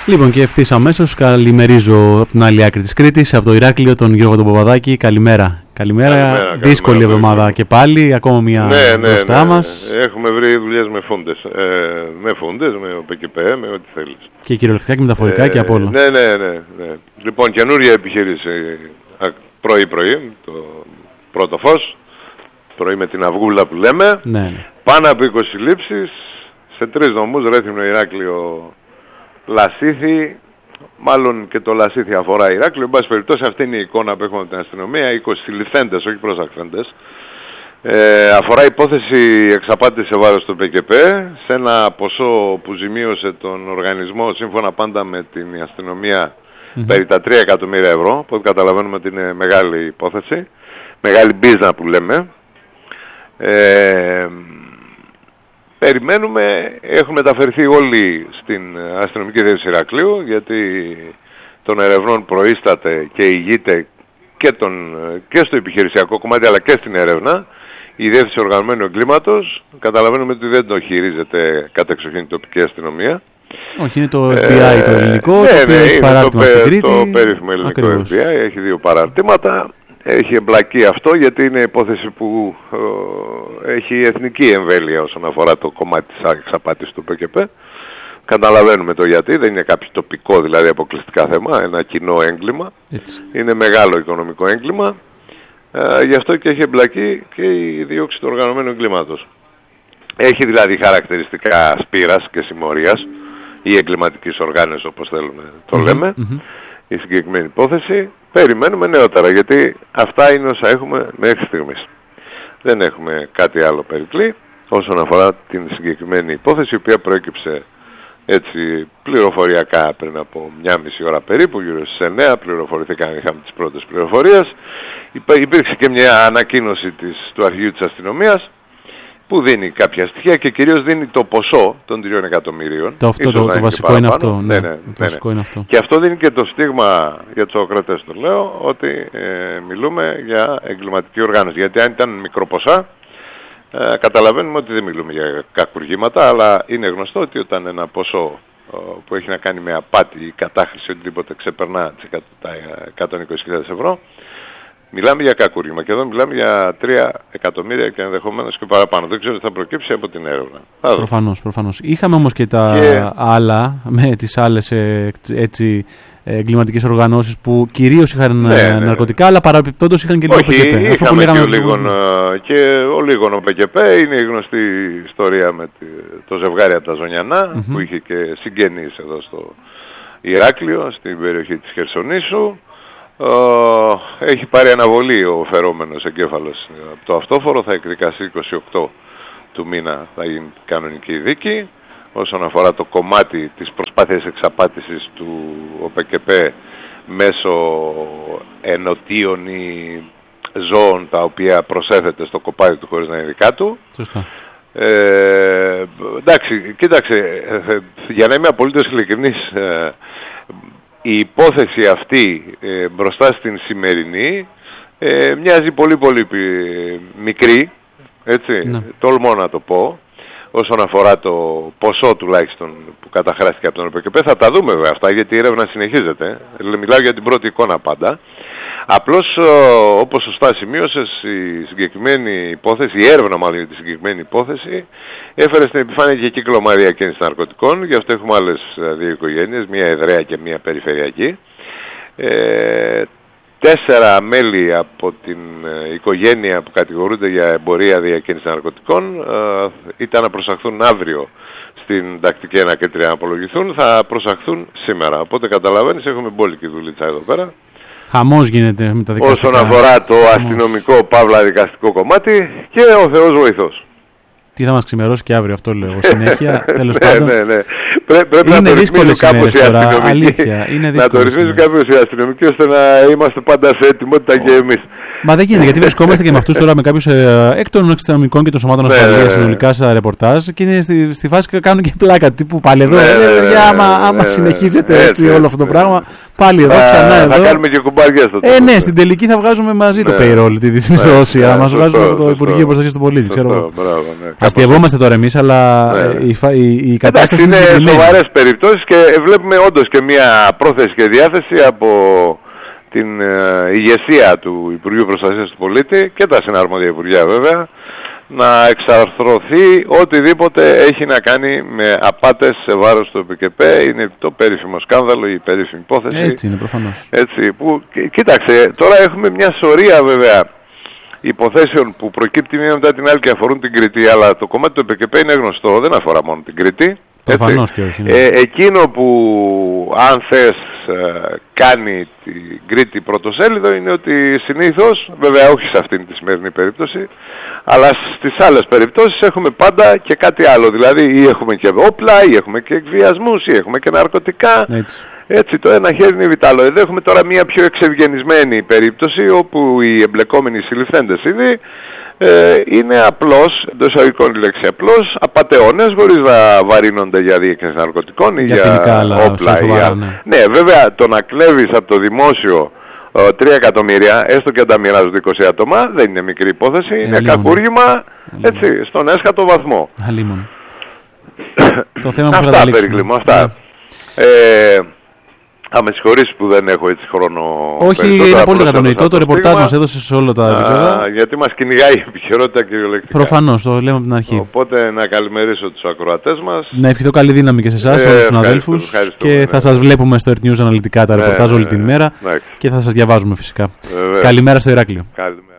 Λοιπόν, και ευθύς αμέσως καλημερίζω από την άλλη άκρη της Κρήτης, από το Ηράκλειο, τον Γιώργο τον Παπαδάκη. Καλημέρα. Καλημέρα. Δύσκολη εβδομάδα και πάλι, ακόμα μια μπροστά μας. Έχουμε βρει δουλειές με φούντες. Με φούντες, με ΠΚΠ, με ό,τι θέλεις. Και κυριολεκτικά και μεταφορικά και από όλα. Ναι. Λοιπόν, καινούργια επιχείρηση πρωί-πρωί, το πρώτο φως. Πρωί με την αυγούλα που λέμε. Ναι. Πάνω από 20 λήψεις σε 3 νομούς, Ρέθυμνο, Ηράκλειο, Λασίθι. Μάλλον και το Λασίθι αφορά Ηράκλειο. Εν πάση περιπτώσει, αυτή είναι η εικόνα που έχουμε από την αστυνομία. 20 συλληφθέντες, όχι προσαχθέντες. Αφορά υπόθεση εξαπάτηση σε βάρος του ΠΚΠ σε ένα ποσό που ζημίωσε τον οργανισμό, σύμφωνα πάντα με την αστυνομία, περί τα 3 εκατομμύρια ευρώ. Οπότε καταλαβαίνουμε ότι είναι μεγάλη υπόθεση. Μεγάλη μπίζνα που λέμε. Περιμένουμε, έχουν μεταφερθεί όλοι στην αστυνομική διεύθυνση Ηρακλείου, γιατί των ερευνών προείσταται και ηγείται και στο επιχειρησιακό κομμάτι αλλά και στην έρευνα η διεύθυνση οργανωμένου εγκλήματος. Καταλαβαίνουμε ότι δεν το χειρίζεται κατεξοχήν η τοπική αστυνομία. Όχι, είναι το FBI το ελληνικό, το οποίο έχει παράρτημα στην Κρήτη. Το περίφημο ελληνικό FBI έχει 2 παραρτήματα. Έχει εμπλακεί αυτό γιατί είναι υπόθεση που έχει εθνική εμβέλεια όσον αφορά το κομμάτι της εξαπάτησης του ΠΚΠ. Καταλαβαίνουμε το γιατί, δεν είναι κάποιο τοπικό δηλαδή αποκλειστικά θέμα, ένα κοινό έγκλημα. Έτσι. Είναι μεγάλο οικονομικό έγκλημα, γι' αυτό και έχει εμπλακεί και η δίωξη του οργανωμένου εγκλήματος. Έχει δηλαδή χαρακτηριστικά σπήρας και συμμορίας ή εγκληματικής οργάνωσης, όπως θέλουμε το λέμε, η συγκεκριμένη υπόθεση. Περιμένουμε νεότερα, γιατί αυτά είναι όσα έχουμε μέχρι στιγμής. Δεν έχουμε κάτι άλλο περικλή όσον αφορά την συγκεκριμένη υπόθεση, η οποία προέκυψε έτσι πληροφοριακά πριν από 1,5 ώρα περίπου, γύρω στις 9 πληροφορηθήκαν, είχαμε τις πρώτες πληροφορίες. Υπήρξε και μια ανακοίνωση του αρχηγείου της αστυνομίας, που δίνει κάποια στοιχεία και κυρίως δίνει το ποσό των 3 εκατομμυρίων. Το βασικό είναι αυτό. Ναι. Είναι αυτό. Και αυτό δίνει και το στίγμα για τους ακροατές, το λέω, ότι μιλούμε για εγκληματική οργάνωση. Γιατί αν ήταν μικροποσά, καταλαβαίνουμε ότι δεν μιλούμε για κακουργήματα, αλλά είναι γνωστό ότι όταν ένα ποσό που έχει να κάνει με απάτη ή κατάχρηση, οτιδήποτε ξεπερνά τα 120.000 ευρώ, μιλάμε για κακούργημα και εδώ μιλάμε για 3 εκατομμύρια και ενδεχομένως και παραπάνω. Δεν ξέρω τι θα προκύψει από την έρευνα. Προφανώς. Είχαμε όμως και τα άλλα, με τις άλλες εγκληματικές οργανώσεις που κυρίως είχαν ναρκωτικά, αλλά παραπιπτόντως είχαν και λίγο ΠΚΠ. Είχαμε και ο λίγον ο ΠΚΠ. Είναι η γνωστή ιστορία με το ζευγάρι από τα Ζωνιανά, που είχε και συγγενείς εδώ στο Ηράκλειο, στην περιοχή της Χερσονήσου. Έχει πάρει αναβολή ο φερόμενος εγκέφαλος από το αυτόφορο, θα εκδικαστεί 28 του μήνα, θα γίνει κανονική δίκη. Όσον αφορά το κομμάτι της προσπάθειας εξαπάτησης του ΟΠΚΠ μέσω ενωτίων ή ζώων τα οποία προσέθεται στο κοπάδι του χωρίς να είναι δικά του. Σωστά. Εντάξει, κοίταξε, για να είμαι απολύτως ειλικρινής, η υπόθεση αυτή μπροστά στην σημερινή μοιάζει πολύ μικρή, έτσι, ναι. Τολμώ να το πω, όσον αφορά το ποσό τουλάχιστον που καταχράστηκε από τον ΟΠΚΠ. Θα τα δούμε βέβαια αυτά, γιατί η έρευνα συνεχίζεται. Μιλάω για την πρώτη εικόνα πάντα. Απλώς, όπως σωστά σημείωσες, η συγκεκριμένη υπόθεση, η έρευνα μάλλον για τη συγκεκριμένη υπόθεση, έφερε στην επιφάνεια και κύκλωμα διακίνησης ναρκωτικών. Γι' αυτό έχουμε άλλες 2 οικογένειες, μία εδραία και μία περιφερειακή. 4 μέλη από την οικογένεια που κατηγορούνται για εμπορία διακίνησης ναρκωτικών ήταν να προσαχθούν αύριο στην τακτική ανακρίτρια να απολογηθούν, θα προσαχθούν σήμερα. Οπότε καταλαβαίνεις, έχουμε μπόλικη δουλίτσα εδώ πέρα. Χαμός γίνεται με τα δικαστικά. Όσον αφορά το αστυνομικό παύλα δικαστικό κομμάτι, και ο Θεός βοηθός. Τι θα μας ξημερώσει και αύριο, αυτό λέω συνέχεια. Τέλος πάντων. Ναι. Πρέπει να το ρυθμίζουν κάπως οι αστυνομικοί. Να το ρυθμίζουν κάπως οι αστυνομικοί, ώστε να είμαστε πάντα σε ετοιμότητα και εμείς. Μα δεν γίνεται, γιατί βρισκόμαστε και με αυτούς τώρα, με κάποιους εκ των αστυνομικών και των σωμάτων ασφαλείας συνολικά στα ρεπορτάζ, και είναι στη φάση και κάνουν και πλάκα. Τύπου πάλι εδώ. Άμα συνεχίζεται έτσι όλο αυτό το πράγμα, πάλι εδώ, ξανά εδώ. Θα κάνουμε και κουμπάριες τότε. Ναι, στην τελική θα βγάζουμε μαζί το payroll, τη μισθοδοσία. Μας βγάζουμε από το Υπουργείο Προστασίας του Πολίτη. Αστειευόμαστε τώρα εμείς, αλλά η κατάσταση είναι συγκεκριμένη. σοβαρές περιπτώσεις και βλέπουμε όντως και μια πρόθεση και διάθεση από την ηγεσία του Υπουργείου Προστασίας του Πολίτη και τα συναρμόδια Υπουργεία βέβαια, να εξαρθρωθεί οτιδήποτε έχει να κάνει με απάτες σε βάρος του ΕΠΚΠ. Είναι το περίφημο σκάνδαλο, η περίφημη υπόθεση. Έτσι είναι προφανώς. Έτσι, που, κοίταξε, τώρα έχουμε μια σωρία βέβαια υποθέσεων που προκύπτει μία μετά την άλλη και αφορούν την Κρήτη, αλλά το κομμάτι του ΕΠΚΠ είναι γνωστό, δεν αφορά μόνο την Κρήτη. Προφανώς και όχι. Ναι. Εκείνο που αν θες κάνει την Κρήτη πρωτοσέλιδο είναι ότι συνήθως, βέβαια όχι σε αυτήν τη σημερινή περίπτωση, αλλά στις άλλες περιπτώσεις έχουμε πάντα και κάτι άλλο. Δηλαδή ή έχουμε και όπλα, ή έχουμε και εκβιασμούς, ή έχουμε και ναρκωτικά. Έτσι το ένα χέρι είναι βιτάλο. Εδώ έχουμε τώρα μια πιο εξευγενισμένη περίπτωση όπου οι εμπλεκόμενοι συλληφθέντες είναι απλώς, εντός εισαγωγικών η λέξη απλώς, απατεώνες χωρίς να βαρύνονται για διεύθυνση ναρκωτικών ή για όπλα. Ναι, βέβαια το να κλέβεις από το δημόσιο 3 εκατομμύρια, έστω και αν τα μοιράζονται 20 άτομα, δεν είναι μικρή υπόθεση, είναι κακούργημα, έτσι, στον έσχατο βαθμό. Το θέμα που αυτά, Περικλήμου, αυτά. Με συγχωρείς που δεν έχω έτσι χρόνο. Όχι, είναι πολύ κατανοητό. Το ρεπορτάζ μας έδωσε σε όλα τα επίπεδα. Γιατί μας κυνηγάει η επικαιρότητα κυριολεκτικά. Προφανώς, το λέμε από την αρχή. Οπότε να καλημερίσω τους ακροατές μας. Να ευχηθώ καλή δύναμη και σε εσάς, όλους τους συναδέλφους. Και θα σας βλέπουμε στο Earth News αναλυτικά τα ρεπορτάζ όλη την ημέρα. Και θα σας διαβάζουμε φυσικά. Καλημέρα στο Ηράκλειο.